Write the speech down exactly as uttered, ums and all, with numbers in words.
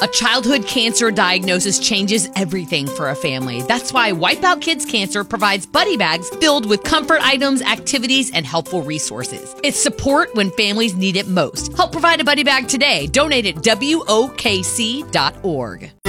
A childhood cancer diagnosis changes everything for a family. That's why Wipeout Kids Cancer provides buddy bags filled with comfort items, activities, and helpful resources. It's support when families need it most. Help provide a buddy bag today. Donate at W O K C dot org.